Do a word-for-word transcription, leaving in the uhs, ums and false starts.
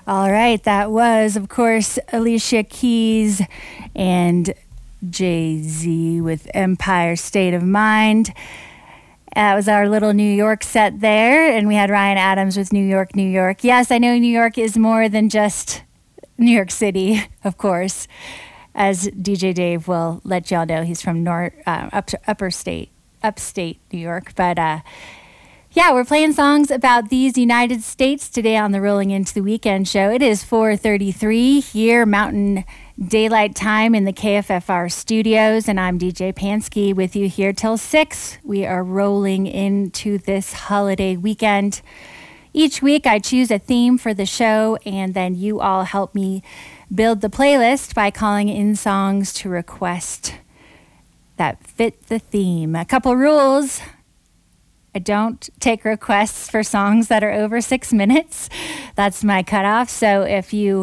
All right, that was, of course, Alicia Keys and Jay-Z with Empire State of Mind. That was our little New York set there, and we had Ryan Adams with New York, New York. Yes, I know New York is more than just New York City, of course, as D J Dave will let y'all know. He's from North, uh, up, upper state, upstate New York, but uh, yeah, we're playing songs about these United States today on the Rolling Into the Weekend show. It is four thirty-three here, Mountain Daylight Time in the K F F R studios, and I'm D J Pansky with you here till six. We are rolling into this holiday weekend. Each week I choose a theme for the show, and then you all help me build the playlist by calling in songs to request that fit the theme. A couple rules. I don't take requests for songs that are over six minutes. That's my cutoff. So if you